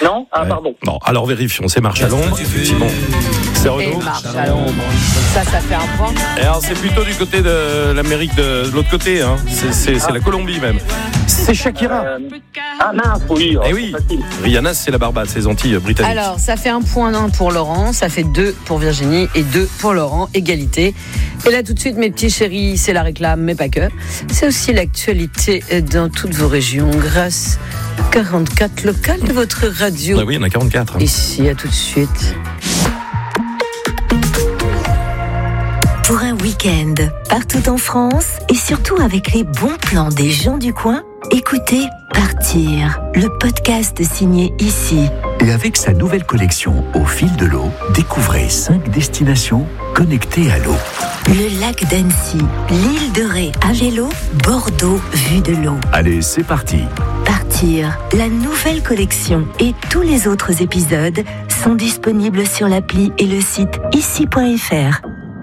Non ? Ah, pardon. Non, alors vérifions. C'est marche à l'ombre, effectivement. C'est Renaud. Et marche à l'ombre. Ça fait un point. Et alors, c'est plutôt du côté de l'Amérique, de l'autre côté. Hein. C'est la Colombie, même. C'est Shakira. Ah mince, oui. Eh oui. Rihanna, c'est la Barbade, c'est les Antilles britanniques. Alors, ça fait 1 point pour Laurent, ça fait 2 pour Virginie et 2 pour Laurent, égalité. Et là, tout de suite, mes petits chéris, c'est la réclame, mais pas que. C'est aussi l'actualité dans toutes vos régions, grâce aux 44 locales de votre radio. Oui, il y en a 44. Hein. Ici, à tout de suite. Pour un week-end, partout en France, et surtout avec les bons plans des gens du coin, écoutez Partir, le podcast signé ici. Et avec sa nouvelle collection Au fil de l'eau, découvrez 5 destinations connectées à l'eau. Le lac d'Annecy, l'île de Ré à vélo, Bordeaux vue de l'eau. Allez, c'est parti. Partir, la nouvelle collection et tous les autres épisodes sont disponibles sur l'appli et le site ici.fr.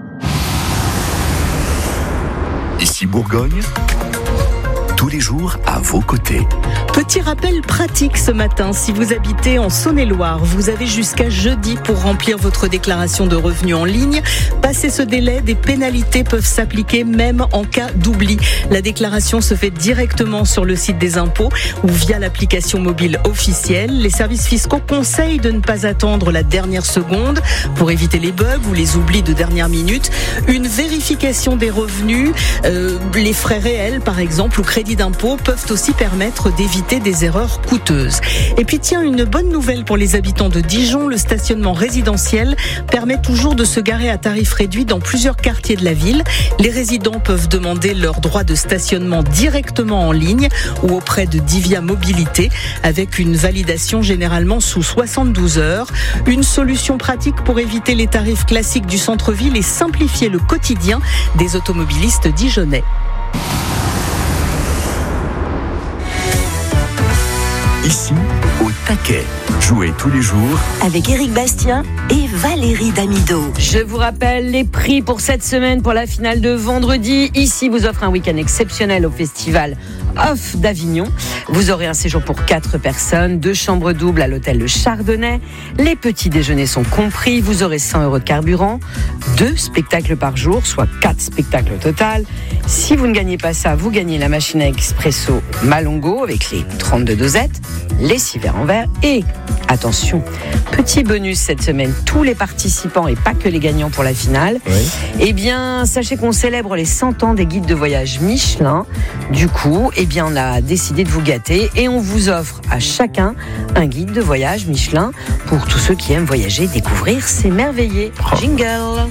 Ici Bourgogne, tous les jours à vos côtés. Petit rappel pratique ce matin, si vous habitez en Saône-et-Loire, vous avez jusqu'à jeudi pour remplir votre déclaration de revenus en ligne. Passé ce délai, des pénalités peuvent s'appliquer même en cas d'oubli. La déclaration se fait directement sur le site des impôts ou via l'application mobile officielle. Les services fiscaux conseillent de ne pas attendre la dernière seconde pour éviter les bugs ou les oublis de dernière minute. Une vérification des revenus, les frais réels par exemple ou crédit d'impôt peuvent aussi permettre d'éviter des erreurs coûteuses. Et puis tiens, une bonne nouvelle pour les habitants de Dijon, le stationnement résidentiel permet toujours de se garer à tarif réduit dans plusieurs quartiers de la ville. Les résidents peuvent demander leur droit de stationnement directement en ligne ou auprès de Divia Mobilité avec une validation généralement sous 72 heures. Une solution pratique pour éviter les tarifs classiques du centre-ville et simplifier le quotidien des automobilistes dijonnais. Ici, au taquet. Jouez tous les jours Avec Éric Bastien et Valérie Damido. Je vous rappelle les prix pour cette semaine pour la finale de vendredi. Ici vous offre un week-end exceptionnel au festival Off d'Avignon. Vous aurez un séjour pour 4 personnes, 2 chambres doubles à l'hôtel Le Chardonnay. Les petits déjeuners sont compris. Vous aurez 100 € de carburant, 2 spectacles par jour, soit 4 spectacles au total. Si vous ne gagnez pas ça, vous gagnez la machine à expresso Malongo avec les 32 dosettes, les 6 verres en verre et, attention, petit bonus cette semaine, tous les participants et pas que les gagnants pour la finale. Oui. Eh bien, sachez qu'on célèbre les 100 ans des guides de voyage Michelin. Du coup, eh bien, on a décidé de vous gâter et on vous offre à chacun un guide de voyage Michelin pour tous ceux qui aiment voyager, découvrir, s'émerveiller. Jingle.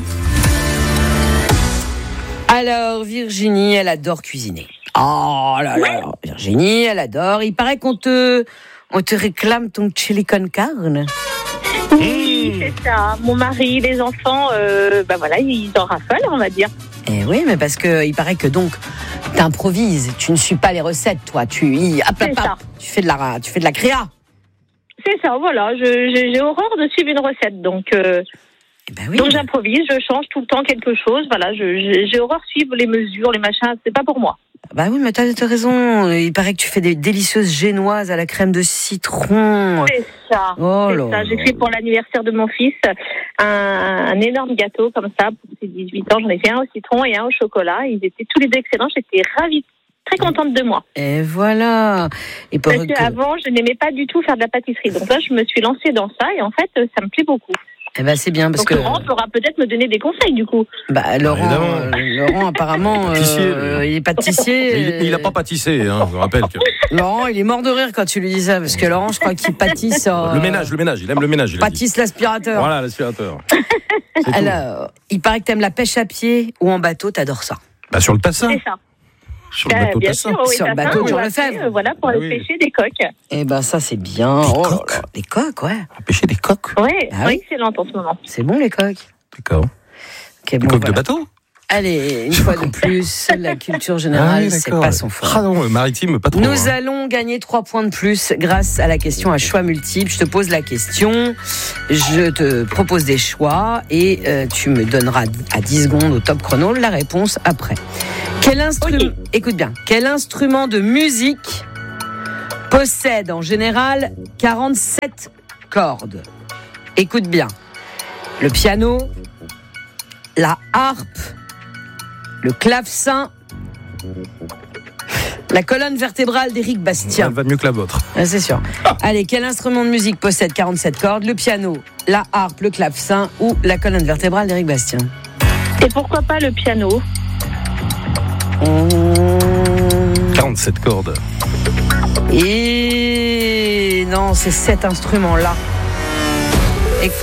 Alors, Virginie, elle adore cuisiner. Oh là là, Virginie, elle adore. Il paraît qu'on te réclame ton chili con carne. Oui, c'est ça. Mon mari, les enfants, voilà, ils en raffolent, on va dire. Eh oui, mais parce que il paraît que donc t'improvises, tu ne suis pas les recettes, toi. Tu fais de la créa. C'est ça, voilà. J'ai horreur de suivre une recette, donc. Oui. Donc j'improvise, je change tout le temps quelque chose. Voilà, j'ai horreur de suivre les mesures, les machins. C'est pas pour moi. Bah oui, mais t'as raison. Il paraît que tu fais des délicieuses génoises à la crème de citron. C'est ça. Oh c'est là ça. J'ai fait pour l'anniversaire de mon fils un énorme gâteau comme ça pour ses 18 ans. J'en ai fait un au citron et un au chocolat. Ils étaient tous les deux excellents. J'étais ravie, très contente de moi. Et voilà. Et parce qu'avant, je n'aimais pas du tout faire de la pâtisserie. Donc là, je me suis lancée dans ça et en fait, ça me plaît beaucoup. Eh ben c'est bien parce que Laurent pourra peut-être me donner des conseils du coup. Bah Laurent apparemment il est pâtissier. Il a pas pâtissé, hein, je vous rappelle que. Laurent, il est mort de rire quand tu lui dis ça parce que Laurent, je crois qu'il pâtisse. Le ménage, il aime le ménage. Pâtisse l'aspirateur. Voilà, l'aspirateur. Alors, il paraît que t'aimes la pêche à pied ou en bateau, t'adores ça. Bah sur le Tassin. C'est ça. Sur le bateau bien Tassin. sûr, oui, sur le bateau de Jean Lefebvre. Voilà, pour aller pêcher des coques. Eh ben ça c'est bien. Des coques. Des coques, ouais. Pêcher des coques. Ouais, oui. Excellente en ce moment. C'est bon les coques. D'accord. Okay, des coques de bateau. Allez, une fois de plus, la culture générale, c'est pas son fort. Ah non, maritime, pas trop. Nous allons gagner 3 points de plus grâce à la question à choix multiples. Je te pose la question, je te propose des choix et tu me donneras à 10 secondes au top chrono la réponse après. Écoute bien, quel instrument de musique possède en général 47 cordes. Écoute bien. Le piano, la harpe, le clavecin, la colonne vertébrale d'Éric Bastien. Elle va mieux que la vôtre. Ah, c'est sûr. Allez, quel instrument de musique possède 47 cordes? Le piano, la harpe, le clavecin ou la colonne vertébrale d'Éric Bastien? Et pourquoi pas le piano? 47 cordes. Et non, c'est cet instrument-là. Et...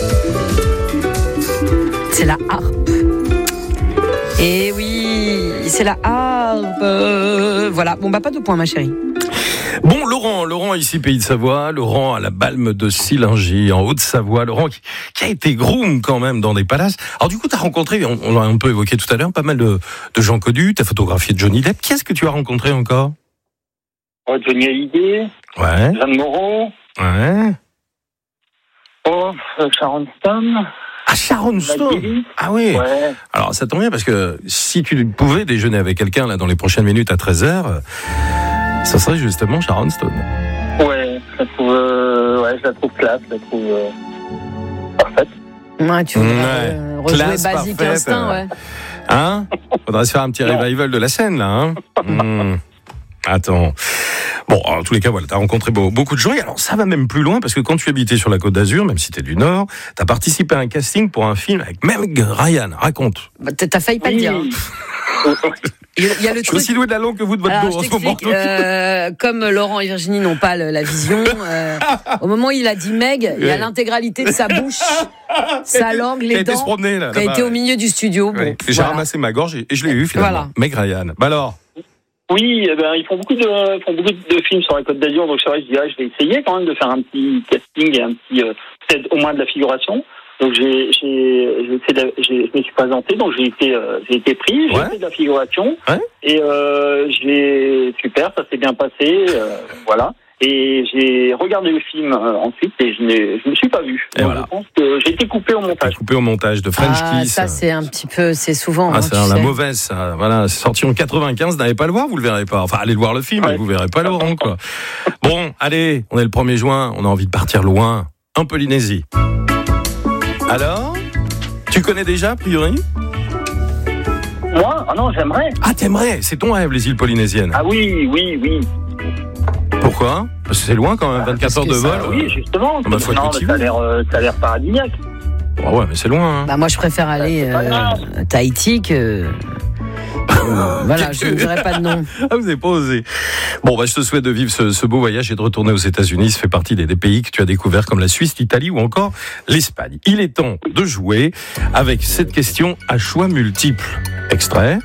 c'est la harpe. Et oui, c'est la harpe. Voilà. Bon, pas de points, ma chérie. Bon, Laurent ici, Pays de Savoie. Laurent à la Balme de Sillingy, en Haute-Savoie. Laurent qui a été groom quand même dans des palaces. Alors du coup, tu as rencontré, on l'a un peu évoqué tout à l'heure, pas mal de gens connus. Tu as photographié Johnny Depp. Qui est-ce que tu as rencontré encore? Johnny Hallyday. Ouais. Jeanne Moreau. Ouais. Sharon Stone. Ah, Sharon Stone. Ah oui. Ouais. Alors ça tombe bien parce que si tu pouvais déjeuner avec quelqu'un là dans les prochaines minutes à 13h, ça serait justement Sharon Stone. Ouais, je la trouve classe, je la trouve parfaite. Ouais, tu voudrais rejouer Classe Basic parfaite. Instinct, ouais. Hein? Faudrait se faire un petit revival de la scène là, hein. Attends. Bon, en tous les cas, voilà, t'as rencontré beaucoup de gens. Et alors, ça va même plus loin, parce que quand tu habitais sur la Côte d'Azur, même si t'es du Nord, t'as participé à un casting pour un film avec Meg Ryan. Raconte. Bah, t'as failli pas le dire. Il y a le Je suis aussi doué de la langue que vous de votre Alors, dos en je ce moment. t'explique, comme Laurent et Virginie n'ont pas la vision, au moment où il a dit Meg, il y a l'intégralité de sa bouche, sa langue, les dents, qui a été au milieu du studio. Bon, J'ai voilà. ramassé ma gorge et je l'ai eu finalement. Voilà. Meg Ryan. Bah alors? Oui, ils font beaucoup de films sur la Côte d'Azur, donc c'est vrai, je dirais, je vais essayer quand même de faire un petit casting et un petit, peut-être au moins de la figuration. Donc je me suis présenté, donc j'ai été pris, j'ai fait de la figuration, et super, ça s'est bien passé, voilà. Et j'ai regardé le film ensuite et je ne me suis pas vu. Et voilà. Je pense que j'ai été coupé au montage. Coupé au montage de French Kiss. Ça c'est un petit peu, c'est souvent. C'est la mauvaise, ça. Voilà, c'est sorti en 95, n'allez pas le voir, vous le verrez pas. Enfin, allez voir le film, mais vous verrez pas Laurent, quoi. Bon, allez, on est le 1er juin, on a envie de partir loin, en Polynésie. Alors, tu connais déjà, a priori? Moi? Ah non, j'aimerais. Ah, t'aimerais, c'est ton rêve, les îles polynésiennes. Ah oui. Pourquoi? Parce que c'est loin quand même, 24 heures de vol. Oui, justement. Bah, faut être motivé. Ça a l'air paradisiaque. Oh ouais, mais c'est loin. Hein. Bah, moi, je préfère aller à Tahiti que. Voilà, je ne dirai pas de nom. Ah, vous n'avez pas osé. Bon, bah, je te souhaite de vivre ce beau voyage et de retourner aux États-Unis. Ça fait partie des pays que tu as découverts comme la Suisse, l'Italie ou encore l'Espagne. Il est temps de jouer avec cette question à choix multiples. Extrait.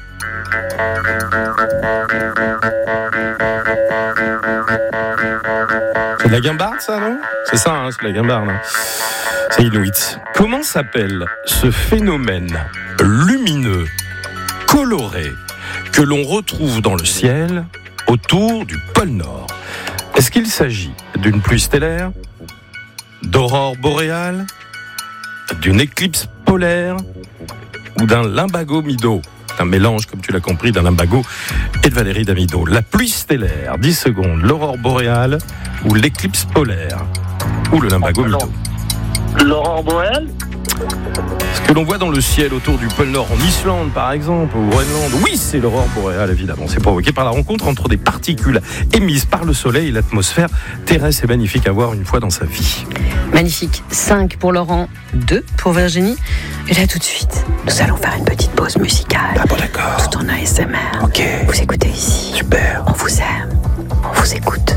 C'est de la guimbarde, ça, non? C'est ça, hein, c'est de la guimbarde. Hein. C'est inuit. Comment s'appelle ce phénomène lumineux, coloré, que l'on retrouve dans le ciel autour du pôle Nord? Est-ce qu'il s'agit d'une pluie stellaire, d'aurore boréale, d'une éclipse polaire ou d'un limbago mido? Un mélange, comme tu l'as compris, d'un limbago et de Valérie Damido. La pluie stellaire, 10 secondes, l'aurore boréale ou l'éclipse polaire ou le limbago mido? L'aurore boréale? Ce que l'on voit dans le ciel autour du pôle Nord, en Islande par exemple, au Groenland, oui, c'est l'aurore boréale évidemment. C'est provoqué par la rencontre entre des particules émises par le soleil et l'atmosphère terrestre. C'est magnifique à voir une fois dans sa vie. Magnifique. 5 pour Laurent, 2 pour Virginie. Et là tout de suite, nous allons faire une petite pause musicale. Ah bon, d'accord. Tout en ASMR. Ok. Vous écoutez ici. Super. On vous aime. On vous écoute.